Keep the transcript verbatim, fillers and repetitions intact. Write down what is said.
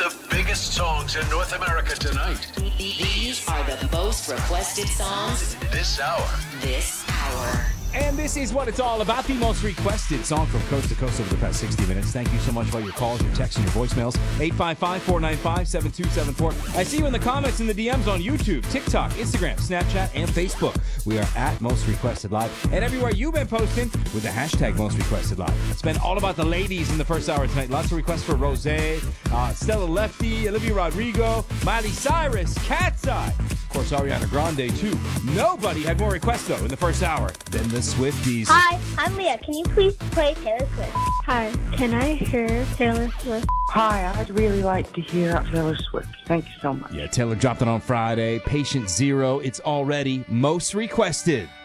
the biggest songs in North America tonight. These are the most requested songs This hour. this hour. And this is what it's all about, the most requested song from coast to coast over the past sixty minutes. Thank you so much for all your calls, your texts, and your voicemails. eight five five, four nine five, seven two seven four. I see you in the comments and the D Ms on YouTube, TikTok, Instagram, Snapchat, and Facebook. We are at Most Requested Live. And everywhere you've been posting with the hashtag Most Requested Live. It's been all about the ladies in the first hour tonight. Lots of requests for Rose, uh, Stella Lefty, Olivia Rodrigo, Miley Cyrus, Cat's Eye. Of course, Ariana Grande, too. Nobody had more requests, though, in the first hour than the Swifties. Hi, I'm Leah. Can you please play Taylor Swift? Hi, can I hear Taylor Swift? Hi, I'd really like to hear Taylor Swift. Thank you so much. Yeah, Taylor dropped it on Friday. Patient Zero. It's already most requested.